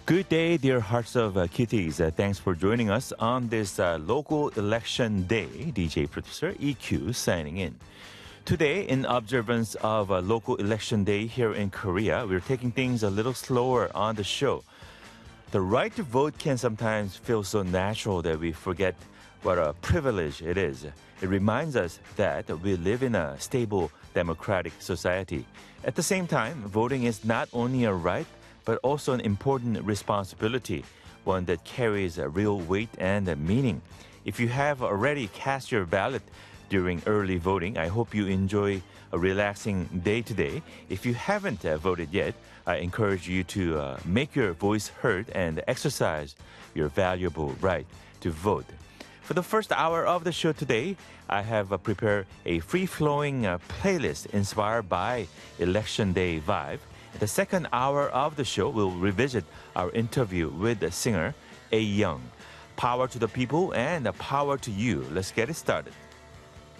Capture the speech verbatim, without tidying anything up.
Good day, dear hearts of uh, kitties. Uh, thanks for joining us on this uh, local election day. D J producer E Q signing in. Today, in observance of uh, local election day here in Korea, we're taking things a little slower on the show. The right to vote can sometimes feel so natural that we forget what a privilege it is. It reminds us that we live in a stable democratic society. At the same time, voting is not only a right, but also an important responsibility, one that carries a real weight and a meaning. If you have already cast your ballot during early voting, I hope you enjoy a relaxing day today. If you haven't uh, voted yet, I encourage you to uh, make your voice heard and exercise your valuable right to vote. For the first hour of the show today, I have uh, prepared a free-flowing uh, playlist inspired by Election Day vibe. The second hour of the show will revisit our interview with the singer A Young. Power to the people and power to you. Let's get it started.